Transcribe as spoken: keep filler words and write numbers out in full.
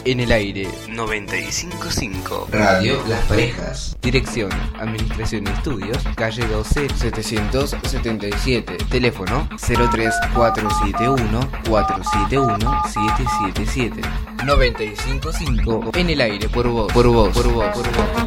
en el aire. noventa y cinco punto cinco. Radio Las Parejas. Dirección, Administración y Estudios, calle doce, setecientos setenta y siete. Teléfono cero tres cuatro siete uno cuatro siete uno siete siete siete. noventa y cinco punto cinco en el aire por vos, por vos, por vos, por vos.